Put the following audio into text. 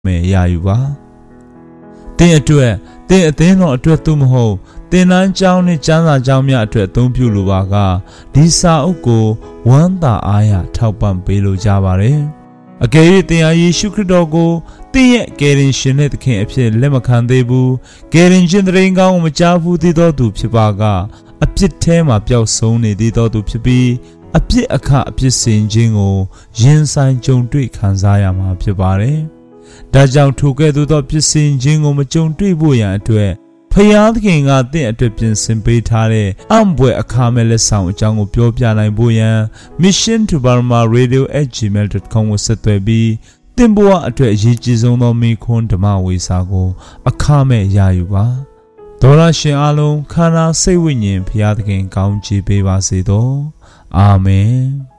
မယ်ရယူပါတင်းအတွက်တင်းအသင်းတော်အတွက်သို့မဟုတ်တင်နန်းကျောင်းနဲ့ကျမ်းစာကျောင်းများအတွက်အသုံးပြုလိုပါကဒီစာအုပ်ကိုဝမ်းသာအားရထောက်ပံ့ပေးလိုကြပါတယ်အကယ်၍သင်ဟာယေရှုခရစ်တော်ကိုသင်ရဲ့ကယ်တင်ရှင်နဲ့သခင်အဖြစ်လက်မခံသေးဘူးကယ်တင်ရှင်တရင်ကောင်းကိုမကြားဘူးသေးသောသူဖြစ်ပါကအပြစ်ထဲမှာပျောက်ဆုံးနေသေးသောသူဖြစ်ပြီးအပြစ်အခအပြစ်စင်ခြင်းကိုရင်ဆိုင်ကြုံတွေ့ခံစားရမှာဖြစ်ပါတယ်ဒါကြောင့်ထိုကဲ့သို့သောပြစ်စင်ခြင်းကိုမကြုံတွေ့ဖို့ရန်အတွက်ဖယားသခင်ကတင့်အတွက်ပြင်ဆင်ပေးထားတဲ့အံ့ဘွယ်အခါမဲ့လက်ဆောင်အကြောင်းကိုပြောပြနိုင်ဖို့ရန် Mission to Burma Radio@gmail.com ကိုဆက်သွယ်ပြီးတင်ပေါ်အတွက်အရေးကြီးဆုံးသောမိခွန်းဓမ္မဝေစာကိုအခမဲ့ရယူပါဒေါရရှင်အားလုံးခန္ဓာစိတ်ဝိညာဉ်ဖယားသခင်ကောင်းချီးပေးပါစေသောအာမင်